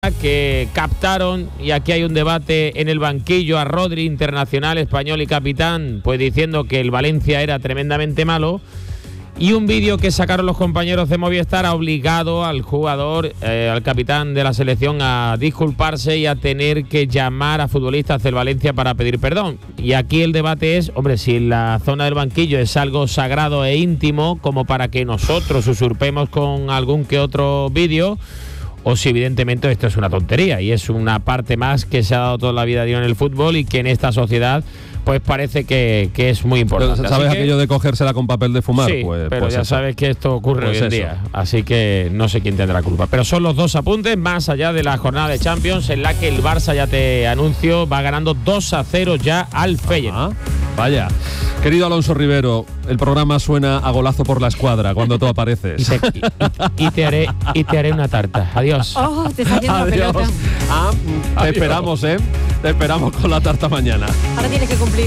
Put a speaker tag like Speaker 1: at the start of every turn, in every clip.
Speaker 1: que captaron, y aquí hay un debate en el banquillo, a Rodri, internacional español y capitán, pues diciendo que el Valencia era tremendamente malo, y un vídeo que sacaron los compañeros de Movistar ha obligado al jugador, al capitán de la selección, a disculparse y a tener que llamar a futbolistas del Valencia para pedir perdón. Y aquí el debate es, hombre, si la zona del banquillo es algo sagrado e íntimo como para que nosotros usurpemos con algún que otro vídeo, o si evidentemente esto es una tontería y es una parte más que se ha dado toda la vida en el fútbol y que en esta sociedad pues parece que es muy importante.
Speaker 2: ¿Sabes aquello de cogérsela con papel de fumar?
Speaker 1: Sí, pero ya sabes que esto ocurre hoy en día, así que no sé quién tendrá culpa. Pero son los dos apuntes, más allá de la jornada de Champions, en la que el Barça, ya te anuncio, va ganando 2-0 ya al Feyenoord.
Speaker 2: Vaya. Querido Alonso Rivero, el programa suena a golazo por la escuadra cuando tú apareces.
Speaker 1: Y te haré una tarta. Adiós.
Speaker 3: Oh, te está haciendo
Speaker 2: Adiós.
Speaker 3: pelota.
Speaker 2: Te esperamos, Te esperamos con la tarta mañana.
Speaker 3: Ahora tienes que cumplir.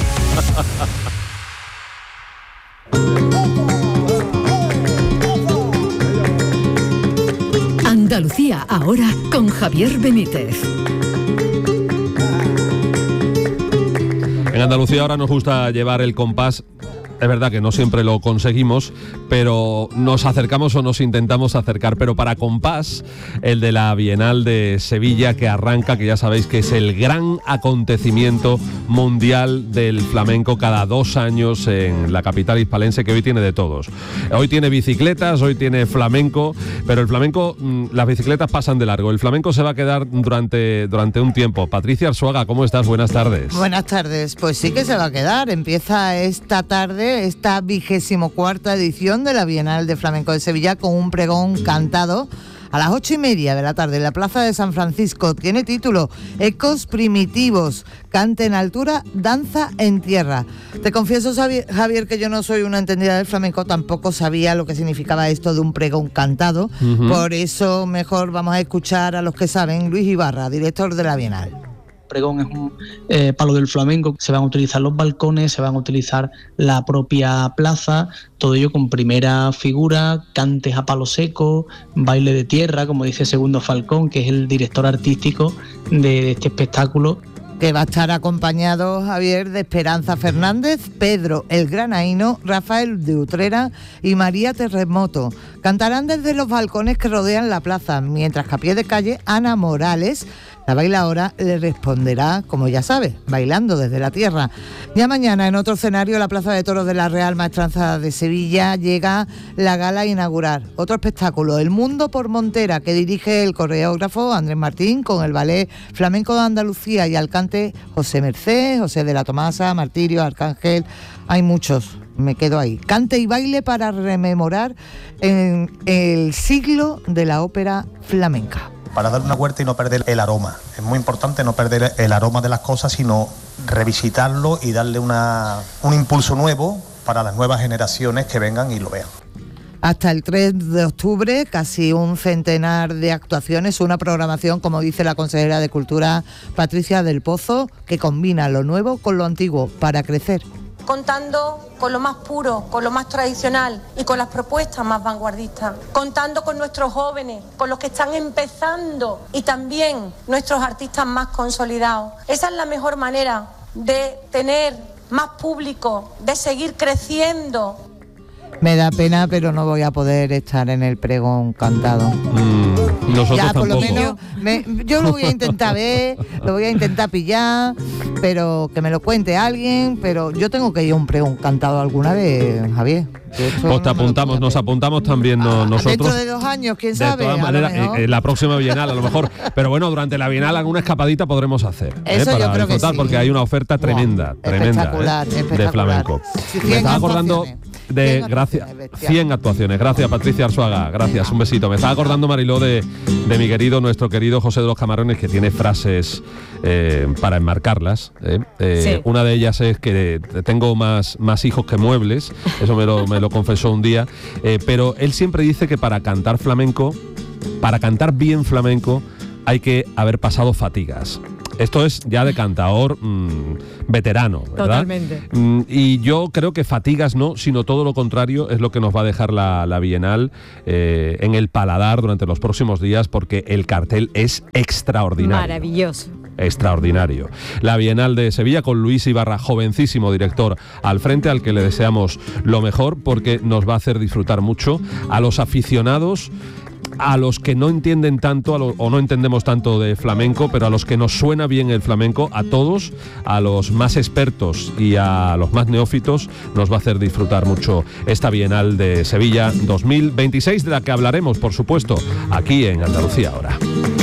Speaker 4: Andalucía ahora con Javier Benítez.
Speaker 2: En Andalucía ahora nos gusta llevar el compás. Es verdad que no siempre lo conseguimos, pero nos acercamos o nos intentamos acercar. Pero para compás, el de la Bienal de Sevilla, que arranca, que ya sabéis que es el gran acontecimiento mundial del flamenco cada 2 años en la capital hispalense, que hoy tiene de todos. Hoy tiene bicicletas, hoy tiene flamenco, pero el flamenco, las bicicletas pasan de largo. El flamenco se va a quedar durante un tiempo. Patricia Arzuaga, ¿cómo estás? Buenas tardes.
Speaker 5: Buenas tardes. Pues sí que se va a quedar. Empieza esta tarde esta 24ª edición de la Bienal de Flamenco de Sevilla con un pregón cantado a las 8:30 de la tarde en la Plaza de San Francisco. Tiene título Ecos Primitivos, cante en altura, danza en tierra. Te confieso, Javier, que yo no soy una entendida del flamenco, tampoco sabía lo que significaba esto de un pregón cantado. Por eso mejor vamos a escuchar a los que saben. Luis Ibarra, director de la Bienal.
Speaker 6: Pregón es un palo del flamenco. Se van a utilizar los balcones, se van a utilizar la propia plaza, todo ello con primera figura, cantes a palo seco, baile de tierra, como dice Segundo Falcón, que es el director artístico de este espectáculo.
Speaker 5: Que va a estar acompañado, Javier, de Esperanza Fernández, Pedro el Granaíno, Rafael de Utrera y María Terremoto. Cantarán desde los balcones que rodean la plaza, mientras que a pie de calle Ana Morales, la bailaora, le responderá, como ya sabes, bailando desde la tierra. Ya mañana, en otro escenario, la Plaza de Toros de la Real Maestranza de Sevilla, llega la gala a inaugurar. Otro espectáculo, El Mundo por Montera, que dirige el coreógrafo Andrés Martín, con el Ballet Flamenco de Andalucía y al cante José Mercé, José de la Tomasa, Martirio, Arcángel. Hay muchos, me quedo ahí. Cante y baile para rememorar el siglo de la ópera flamenca.
Speaker 7: Para dar una vuelta y no perder el aroma. Es muy importante no perder el aroma de las cosas, sino revisitarlo y darle un impulso nuevo para las nuevas generaciones que vengan y lo vean.
Speaker 5: Hasta el 3 de octubre, casi un centenar de actuaciones, una programación, como dice la consejera de Cultura, Patricia del Pozo, que combina lo nuevo con lo antiguo para crecer.
Speaker 8: Contando con lo más puro, con lo más tradicional y con las propuestas más vanguardistas. Contando con nuestros jóvenes, con los que están empezando y también nuestros artistas más consolidados. Esa es la mejor manera de tener más público, de seguir creciendo.
Speaker 5: Me da pena, pero no voy a poder estar en el pregón cantado.
Speaker 2: Nosotros
Speaker 5: ya, por
Speaker 2: tampoco.
Speaker 5: lo menos, yo lo voy a intentar ver, lo voy a intentar pillar, pero que me lo cuente alguien, pero yo tengo que ir a un pregón cantado alguna vez, Javier.
Speaker 2: Pues te apuntamos, nos apuntamos también nosotros.
Speaker 5: Dentro de 2 años, quién sabe.
Speaker 2: De todas maneras, la próxima Bienal a lo mejor. Pero bueno, durante la Bienal alguna escapadita podremos hacer.
Speaker 5: Eso
Speaker 2: para
Speaker 5: yo creo que sí.
Speaker 2: Porque hay una oferta tremenda,
Speaker 5: espectacular,
Speaker 2: de flamenco.
Speaker 5: Sí,
Speaker 2: me estaba acordando de 100 actuaciones. Gracias, Patricia Arzuaga. Gracias, un besito. Me estaba acordando, Mariló, de nuestro querido José de los Camarones, que tiene frases para enmarcarlas. Sí. Una de ellas es que tengo más hijos que muebles. Eso me lo confesó un día. Pero él siempre dice que para cantar flamenco, para cantar bien flamenco, hay que haber pasado fatigas. Esto es ya de cantaor veterano, ¿verdad?
Speaker 3: Totalmente.
Speaker 2: Y yo creo que fatigas no, sino todo lo contrario es lo que nos va a dejar la Bienal en el paladar durante los próximos días, porque el cartel es extraordinario.
Speaker 3: Maravilloso.
Speaker 2: Extraordinario. La Bienal de Sevilla con Luis Ibarra, jovencísimo director al frente, al que le deseamos lo mejor, porque nos va a hacer disfrutar mucho a los aficionados, a los que no entienden tanto o no entendemos tanto de flamenco, pero a los que nos suena bien el flamenco, a todos, a los más expertos y a los más neófitos, nos va a hacer disfrutar mucho esta Bienal de Sevilla 2026, de la que hablaremos, por supuesto, aquí en Andalucía Ahora.